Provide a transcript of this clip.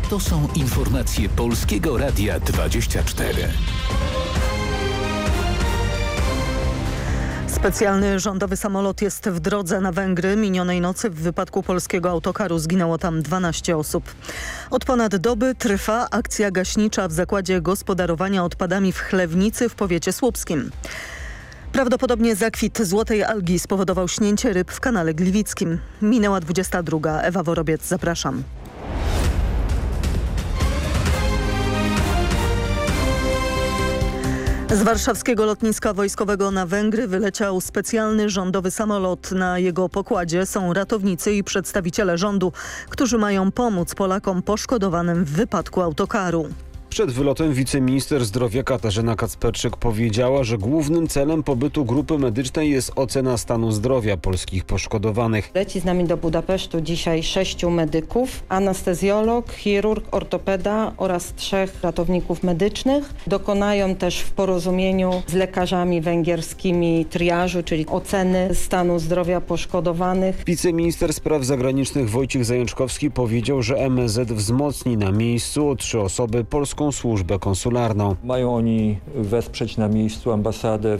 To są informacje Polskiego Radia 24. Specjalny rządowy samolot jest w drodze na Węgry. Minionej nocy w wypadku polskiego autokaru zginęło tam 12 osób. Od ponad doby trwa akcja gaśnicza w zakładzie gospodarowania odpadami w Chlewnicy w powiecie słupskim. Prawdopodobnie zakwit złotej algi spowodował śnięcie ryb w kanale Gliwickim. Minęła 22. Ewa Worobiec, zapraszam. Z warszawskiego lotniska wojskowego na Węgry wyleciał specjalny rządowy samolot. Na jego pokładzie są ratownicy i przedstawiciele rządu, którzy mają pomóc Polakom poszkodowanym w wypadku autokaru. Przed wylotem wiceminister zdrowia Katarzyna Kacperczyk powiedziała, że głównym celem pobytu grupy medycznej jest ocena stanu zdrowia polskich poszkodowanych. Leci z nami do Budapesztu dzisiaj 6 medyków, anestezjolog, chirurg, ortopeda oraz 3 ratowników medycznych. Dokonają też w porozumieniu z lekarzami węgierskimi triażu, czyli oceny stanu zdrowia poszkodowanych. Wiceminister spraw zagranicznych Wojciech Zajączkowski powiedział, że MSZ wzmocni na miejscu o 3 osoby polską służbę konsularną. Mają oni wesprzeć na miejscu ambasadę